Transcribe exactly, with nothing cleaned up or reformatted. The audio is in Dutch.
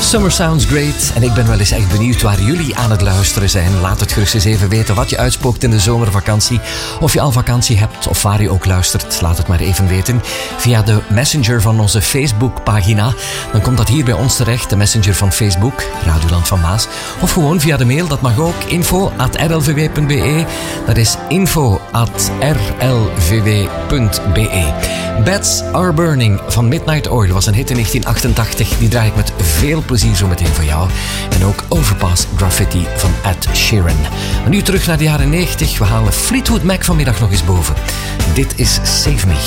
Summer sounds great. En ik ben wel eens echt benieuwd waar jullie aan het luisteren zijn. Laat het gerust eens even weten wat je uitspookt in de zomervakantie. Of je al vakantie hebt of waar je ook luistert. Laat het maar even weten via de messenger van onze Facebookpagina. Dan komt dat hier bij ons terecht. De messenger van Facebook, Radioland van Maas. Of gewoon via de mail, dat mag ook. info at r l v w punt b e. Dat is info at r l v w punt b e. Bats Are Burning van Midnight Oil was een hit in negentien achtentachtig. Die draai ik met veel plezier zo meteen voor jou. En ook Overpass Graffiti van Ed Sheeran. Maar nu terug naar de jaren negentig. We halen Fleetwood Mac vanmiddag nog eens boven. Dit is Save Me.